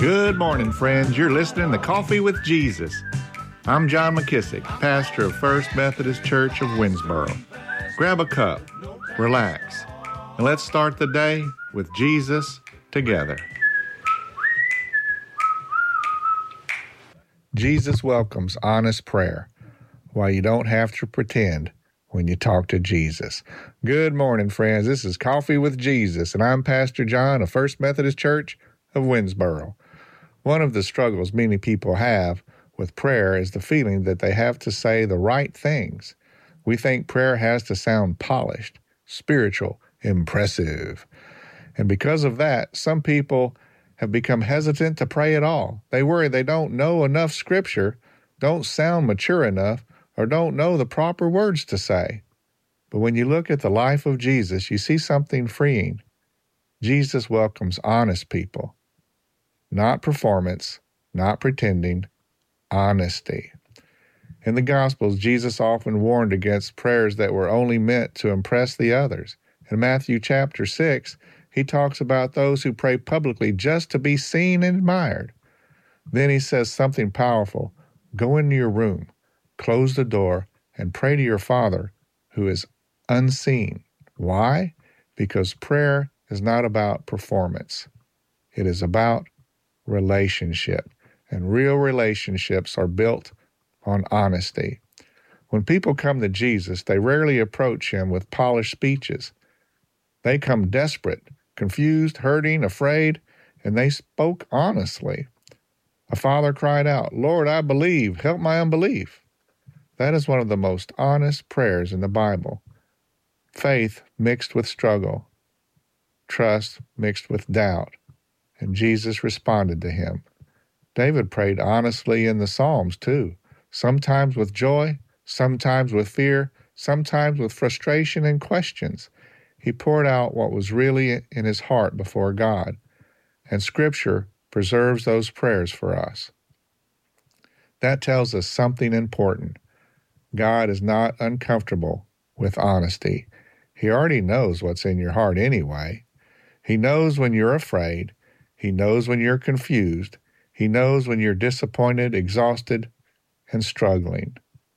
Good morning, friends. You're listening to Coffee with Jesus. I'm John McKissick, pastor of First Methodist Church of Winsboro. Grab a cup, relax, and let's start the day with Jesus together. Jesus welcomes honest prayer, while you don't have to pretend when you talk to Jesus. Good morning, friends. This is Coffee with Jesus, and I'm Pastor John of First Methodist Church of Winsboro. One of the struggles many people have with prayer is the feeling that they have to say the right things. We think prayer has to sound polished, spiritual, impressive. And because of that, some people have become hesitant to pray at all. They worry they don't know enough Scripture, don't sound mature enough, or don't know the proper words to say. But when you look at the life of Jesus, you see something freeing. Jesus welcomes honest people. Not performance, not pretending, honesty. In the Gospels, Jesus often warned against prayers that were only meant to impress the others. In Matthew chapter 6, he talks about those who pray publicly just to be seen and admired. Then he says something powerful. Go into your room, close the door, and pray to your Father who is unseen. Why? Because prayer is not about performance. It is about relationship, and real relationships are built on honesty. When people come to Jesus, they rarely approach him with polished speeches. They come desperate, confused, hurting, afraid, and they spoke honestly. A father cried out, "Lord, I believe, help my unbelief." That is one of the most honest prayers in the Bible. Faith mixed with struggle, trust mixed with doubt. And Jesus responded to him. David prayed honestly in the Psalms too, sometimes with joy, sometimes with fear, sometimes with frustration and questions. He poured out what was really in his heart before God, and Scripture preserves those prayers for us. That tells us something important. God is not uncomfortable with honesty. He already knows what's in your heart anyway. He knows when you're afraid. He knows when you're confused. He knows when you're disappointed, exhausted, and struggling.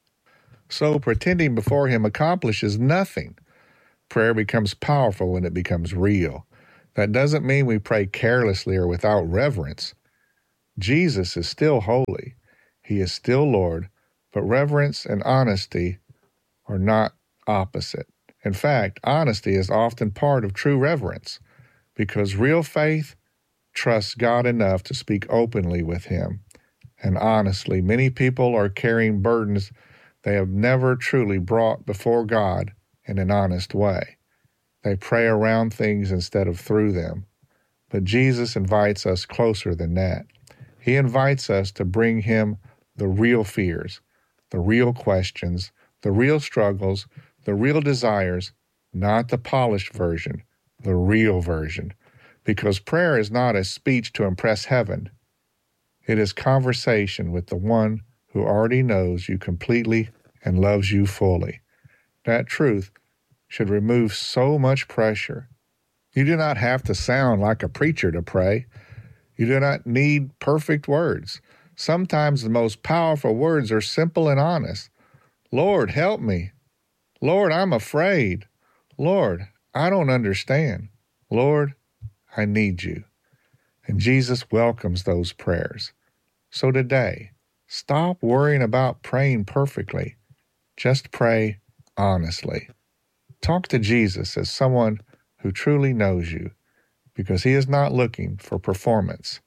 So pretending before him accomplishes nothing. Prayer becomes powerful when it becomes real. That doesn't mean we pray carelessly or without reverence. Jesus is still holy. He is still Lord, but reverence and honesty are not opposite. In fact, honesty is often part of true reverence, because real faith trusts God enough to speak openly with him. And honestly, many people are carrying burdens they have never truly brought before God in an honest way. They pray around things instead of through them. But Jesus invites us closer than that. He invites us to bring him the real fears, the real questions, the real struggles, the real desires, not the polished version, the real version. Because prayer is not a speech to impress heaven. It is conversation with the one who already knows you completely and loves you fully. That truth should remove so much pressure. You do not have to sound like a preacher to pray. You do not need perfect words. Sometimes the most powerful words are simple and honest. Lord, help me. Lord, I'm afraid. Lord, I don't understand. Lord, I need you. And Jesus welcomes those prayers. So today, stop worrying about praying perfectly. Just pray honestly. Talk to Jesus as someone who truly knows you, because he is not looking for performance.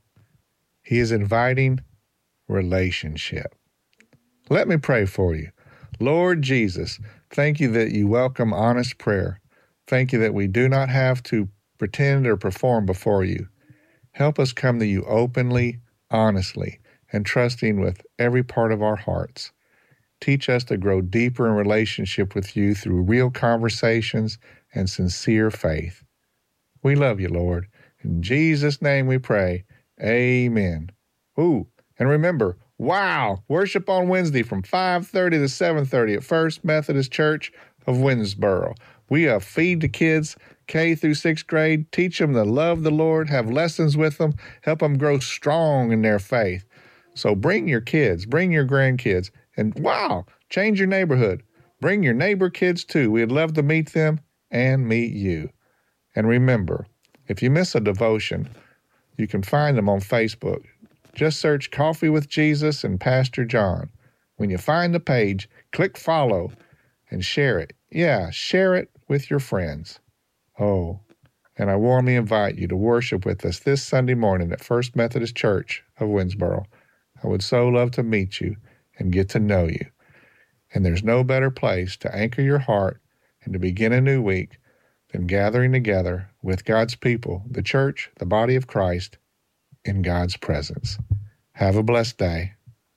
He is inviting relationship. Let me pray for you. Lord Jesus, thank you that you welcome honest prayer. Thank you that we do not have to pretend or perform before you. Help us come to you openly, honestly, and trusting with every part of our hearts. Teach us to grow deeper in relationship with you through real conversations and sincere faith. We love you, Lord. In Jesus' name we pray. Amen. Ooh, and remember, worship on Wednesday from 5:30 to 7:30 at First Methodist Church of Winsboro. We have Feed the Kids, K through 6th grade. Teach them to love the Lord, have lessons with them, help them grow strong in their faith. So bring your kids, bring your grandkids, and wow, change your neighborhood. Bring your neighbor kids too. We'd love to meet them and meet you. And remember, if you miss a devotion, you can find them on Facebook. Just search Coffee with Jesus and Pastor John. When you find the page, click follow and share it. Yeah, share it with your friends. Oh, and I warmly invite you to worship with us this Sunday morning at First Methodist Church of Winsboro. I would so love to meet you and get to know you. And there's no better place to anchor your heart and to begin a new week than gathering together with God's people, the church, the body of Christ, in God's presence. Have a blessed day.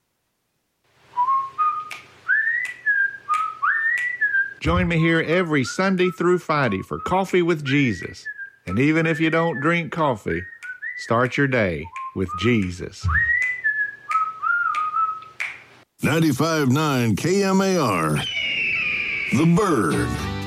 Join me here every Sunday through Friday for Coffee with Jesus. And even if you don't drink coffee, start your day with Jesus. 95.9 KMAR, The Bird.